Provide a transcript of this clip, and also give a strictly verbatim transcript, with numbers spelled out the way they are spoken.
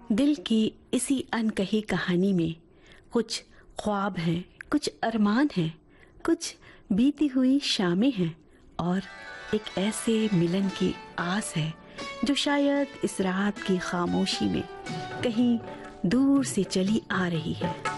दिल की इसी अनकही कहानी में कुछ ख्वाब हैं, कुछ अरमान हैं, कुछ बीती हुई शामें हैं और एक ऐसे मिलन की आस है जो शायद इस रात की खामोशी में कहीं दूर से चली आ रही है।